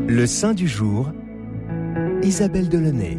Le saint du jour, Isabelle Delaunay.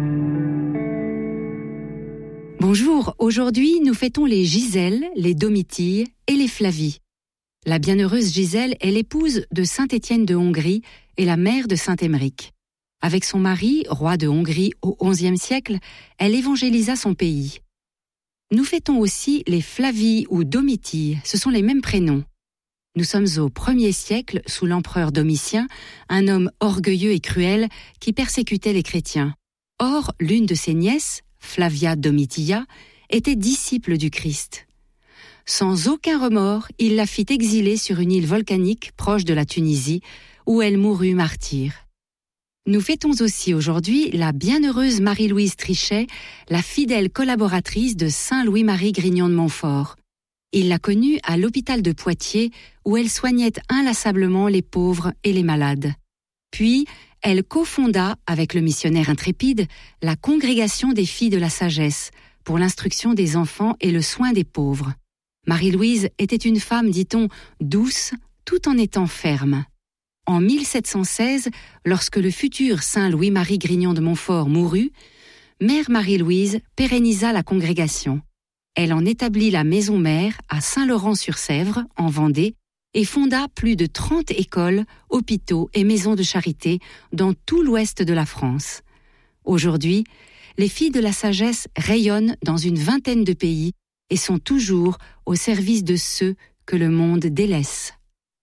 Bonjour, aujourd'hui nous fêtons les Gisèle, les Domitilles et les Flavie. La bienheureuse Gisèle est l'épouse de saint Étienne de Hongrie et la mère de saint Émeric. Avec son mari, roi de Hongrie au XIe siècle, elle évangélisa son pays. Nous fêtons aussi les Flavie ou Domitilles, ce sont les mêmes prénoms. Nous sommes au 1er siècle, sous l'empereur Domitien, un homme orgueilleux et cruel qui persécutait les chrétiens. Or, l'une de ses nièces, Flavia Domitilla, était disciple du Christ. Sans aucun remords, il la fit exiler sur une île volcanique proche de la Tunisie, où elle mourut martyre. Nous fêtons aussi aujourd'hui la bienheureuse Marie-Louise Trichet, la fidèle collaboratrice de saint Louis-Marie Grignon de Montfort. Il l'a connue à l'hôpital de Poitiers, où elle soignait inlassablement les pauvres et les malades. Puis, elle cofonda, avec le missionnaire intrépide, la Congrégation des filles de la sagesse, pour l'instruction des enfants et le soin des pauvres. Marie-Louise était une femme, dit-on, douce, tout en étant ferme. En 1716, lorsque le futur saint Louis-Marie Grignon de Montfort mourut, mère Marie-Louise pérenisa la congrégation. Elle en établit la maison mère à Saint-Laurent-sur-Sèvre, en Vendée, et fonda plus de 30 écoles, hôpitaux et maisons de charité dans tout l'ouest de la France. Aujourd'hui, les filles de la sagesse rayonnent dans une vingtaine de pays et sont toujours au service de ceux que le monde délaisse.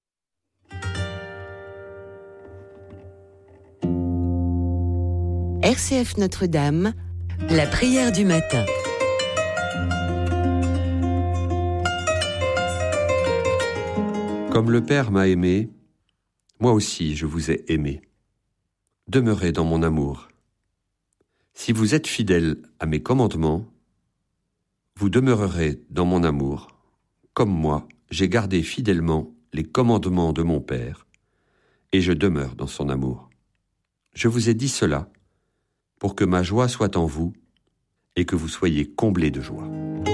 RCF Notre-Dame, la prière du matin. Comme le Père m'a aimé, moi aussi je vous ai aimé. Demeurez dans mon amour. Si vous êtes fidèles à mes commandements, vous demeurerez dans mon amour, comme moi j'ai gardé fidèlement les commandements de mon Père, et je demeure dans son amour. Je vous ai dit cela pour que ma joie soit en vous et que vous soyez comblés de joie.